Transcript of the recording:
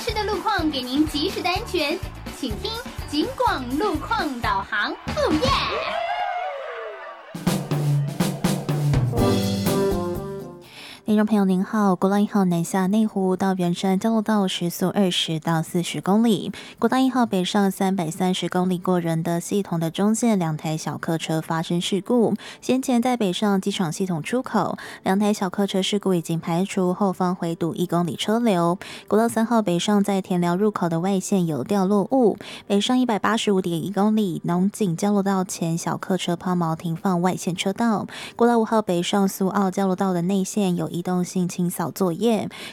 实的路况，给您及时的安全，请听警广路况导航。哦耶！ 听众朋友您好，国道1号南下内湖到圆山交流道时速20到40公里，国道1号北上330公里过仁德系统的中线2台小客车发生事故，先前在北上机场系统出口2台小客车事故已经排除，后方回堵1公里车流。国道3号北上在田寮入口的外线有掉落物，北上185.1公里农景交流道前小客车抛锚停放外线车道。国道5号北上苏澳交流道的内线有移动性清扫作业，